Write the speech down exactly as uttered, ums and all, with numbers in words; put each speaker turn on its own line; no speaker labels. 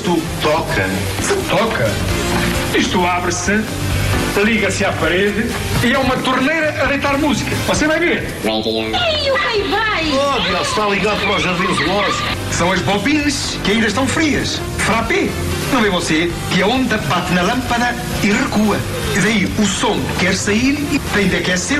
Isto toca.
Se toca. Isto abre-se, liga-se à parede e é uma torneira a deitar música. Você vai ver.
Ei, o rei vai!
Oh, Deus, está ligado para o jardim zoológico.
São as bobines que ainda estão frias. Frappé. Não vê você que a onda bate na lâmpada e recua. E daí o som quer sair e tem de aquecer